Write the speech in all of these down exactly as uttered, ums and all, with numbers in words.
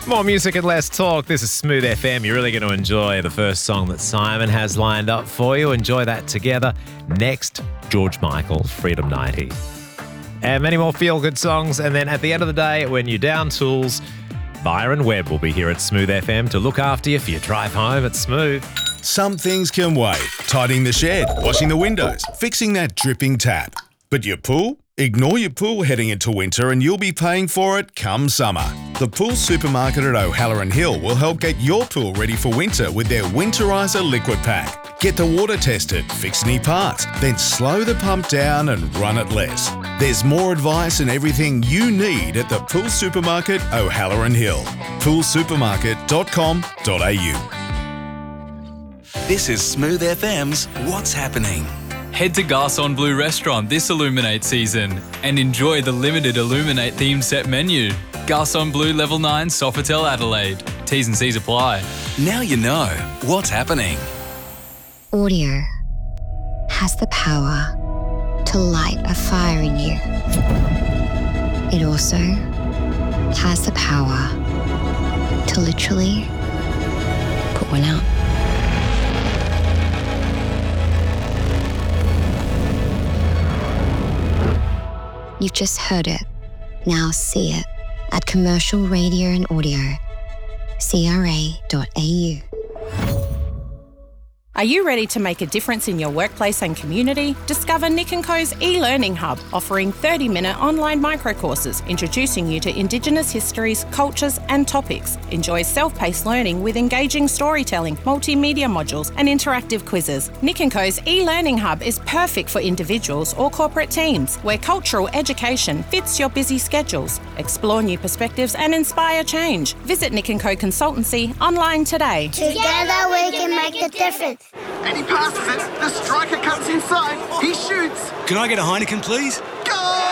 More music and less talk. This is Smooth F M. You're really going to enjoy the first song that Simon has lined up for you. Enjoy that together. Next, George Michael, Freedom ninety. And many more feel-good songs. And then at the end of the day, when you're down tools, Byron Webb will be here at Smooth F M to look after you for your drive home at Smooth. Some things can wait. Tidying the shed, washing the windows, fixing that dripping tap. But your pool? Ignore your pool heading into winter and you'll be paying for it come summer. The Pool Supermarket at O'Halloran Hill will help get your pool ready for winter with their Winterizer Liquid Pack. Get the water tested, fix any parts, then slow the pump down and run it less. There's more advice and everything you need at the Pool Supermarket O'Halloran Hill. pool supermarket dot com dot a u. This is Smooth F M's What's Happening. Head to Garçon Bleu restaurant this Illuminate season and enjoy the limited Illuminate themed set menu. Garçon Bleu Level nine Sofitel Adelaide. T's and C's apply. Now you know what's happening. Audio has the power to light a fire in you. It also has the power to literally put one out. You've just heard it. Now see it at Commercial Radio and Audio, c r a dot a u. Are you ready to make a difference in your workplace and community? Discover Nick and Co's e-learning hub, offering thirty-minute online microcourses introducing you to Indigenous histories, cultures and topics. Enjoy self-paced learning with engaging storytelling, multimedia modules and interactive quizzes. Nick and Co's e-learning hub is perfect for individuals or corporate teams, where cultural education fits your busy schedules. Explore new perspectives and inspire change. Visit Nick and Co Consultancy online today. Together we can make a difference. And he passes it. The striker cuts inside. He shoots. Can I get a Heineken, please? Goal!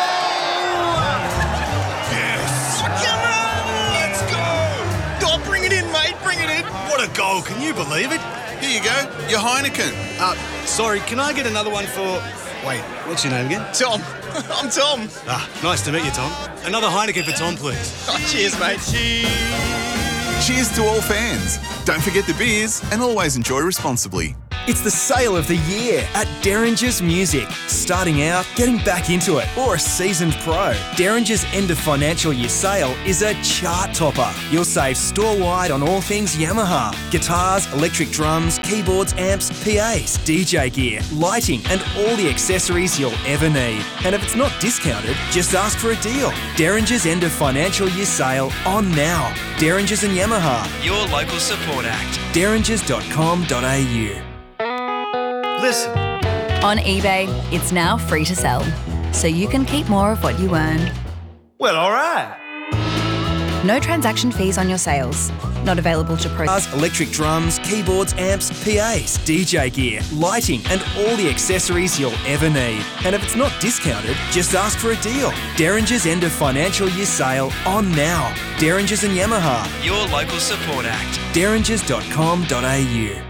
Yes! Come on, let's go! Oh, bring it in, mate. Bring it in. What a goal! Can you believe it? Here you go. Your Heineken. Uh, sorry, can I get another one for... Wait, what's your name again? Tom. I'm Tom. Ah, nice to meet you, Tom. Another Heineken for Tom, please. Oh, cheers, mate. Cheers. Cheers to all fans. Don't forget the beers and always enjoy responsibly. It's the sale of the year at Derringer's Music. Starting out, getting back into it, or a seasoned pro. Derringer's end of financial year sale is a chart topper. You'll save store-wide on all things Yamaha. Guitars, electric drums, keyboards, amps, P As, D J gear, lighting and all the accessories you'll ever need. And if it's not discounted, just ask for a deal. Derringer's end of financial year sale on now. Derringer's and Yamaha, your local support act. derringers dot com dot a u. Listen. On eBay, it's now free to sell, so you can keep more of what you earn. Well, all right. No transaction fees on your sales. Not available to pro. Guitars, electric drums, keyboards, amps, P As, D J gear, lighting and all the accessories you'll ever need. And if it's not discounted, just ask for a deal. Derringer's end of financial year sale on now. Derringer's and Yamaha, your local support act. derringers dot com dot a u.